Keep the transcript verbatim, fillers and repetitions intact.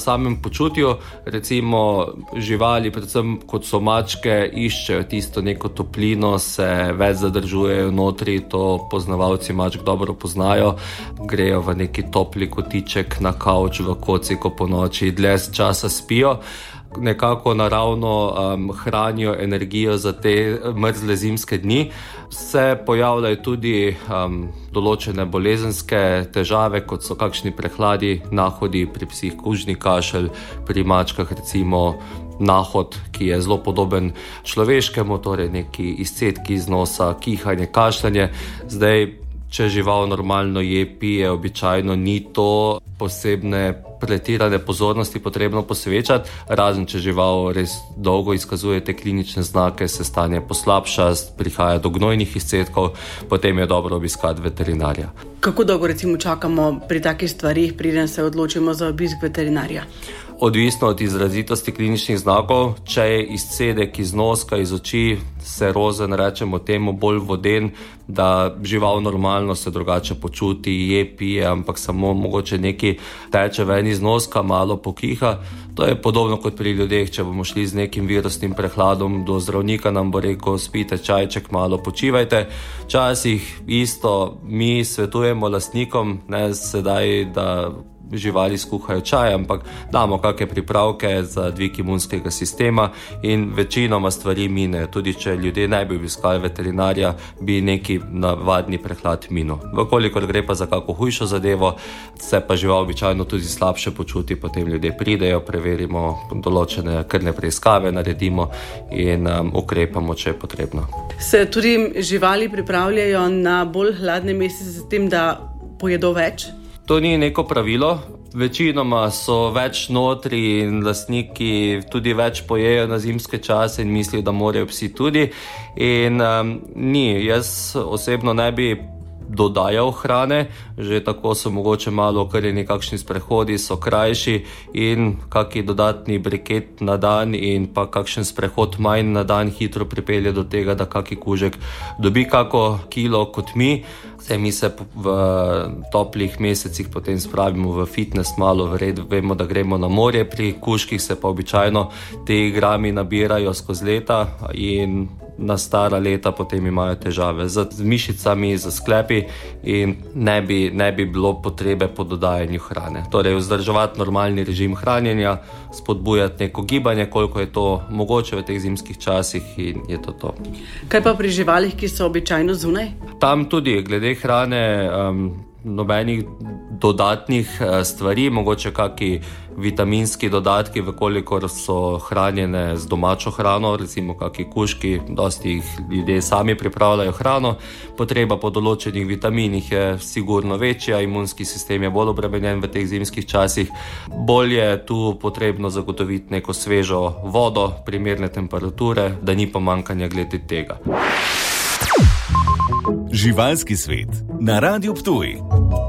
samem počutju. Recimo živali, predvsem kot so mačke, iščejo tisto neko toplino, se več zadržujejo notri, to poznavalci mačk dobro poznajo. Grejo v neki topli kotiček na kavč v kociko po noči, dlje časa spijo. Nekako naravno um, hranijo energijo za te mrzle zimske dni. Se pojavljajo tudi um, določene bolezenske težave, kot so kakšni prehladi, nahodi, pri psih kužni kašelj, pri mačkah recimo nahod, ki je zelo podoben človeškemu, torej neki izcedki iz nosa, kihanje, kašljanje. Zdaj, če žival normalno je, pije, običajno ni to posebne pretirane pozornosti potrebno posvečati, razen če žival res dolgo izkazuje te klinične znake, se stanje poslabša, prihaja do gnojnih izcedkov, potem je dobro obiskati veterinarja. Kako dolgo recimo čakamo pri takih stvarih, preden se odločimo za obisk veterinarja? Odvisno od izrazitosti kliničnih znakov, če je izcedek iz noska, iz oči, serozen, rečemo temu, bolj voden, da žival normalno se drugače počuti, je, pije, ampak samo mogoče neki teče ven iz noska, malo pokiha. To je podobno kot pri ljudeh, če bomo šli z nekim virusnim prehladom do zdravnika, nam bo rekel, spite čajček, malo počivajte. Včasih isto mi svetujemo lastnikom, ne sedaj, da živali skuhajo čaj, ampak damo kakšne pripravke za dvig imunskega sistema in večinoma stvari mine. Tudi če ljudje ne bi obiskali veterinarja, bi neki navadni prehlad minil. Vkolikor gre pa za kako hujšo zadevo, se pa žival običajno tudi slabše počuti, potem ljudje pridejo, preverimo določene krvne preiskave, naredimo in um, ukrepamo, če je potrebno. Se tudi živali pripravljajo na bolj hladne mesece s tem, da pojedo več? To ni neko pravilo. Večinoma so več notri in lastniki tudi več pojejo na zimske čase in mislijo, da morajo psi tudi. In um, ni, jaz osebno ne bi dodajal hrane, že tako so mogoče malo okrnjeni, kakšni sprehodi so krajši in kaki dodatni briket na dan in pa kakšen sprehod manj na dan hitro pripelje do tega, da kaki kužek dobi kako kilo kot mi. Zdaj, mi se v toplih mesecih potem spravimo v fitness malo v red, vemo, da gremo na morje, pri kužkih se pa običajno te grami nabirajo skozi leta in na stara leta potem imajo težave z mišicami, z sklepi in ne bi, ne bi bilo potrebe po dodajanju hrane. Torej, vzdrževati normalni režim hranjenja, spodbujati neko gibanje, koliko je to mogoče v teh zimskih časih in je to to. Kaj pa pri živalih, ki so običajno zunaj? Tam tudi, glede hrane, um, nobenih dodatnih uh, stvari, mogoče kaki vitaminski dodatki, vkolikor so hranjene z domačo hrano, recimo kaki kužki, dosti jih ljudje sami pripravljajo hrano, potreba po določenih vitaminih je sigurno večja, imunski sistem je bolj obremenjen v teh zimskih časih. Bolje je tu potrebno zagotoviti neko svežo vodo, primerne temperature, da ni pomanjkanja glede tega. Živalski svet na Radiu Ptuj.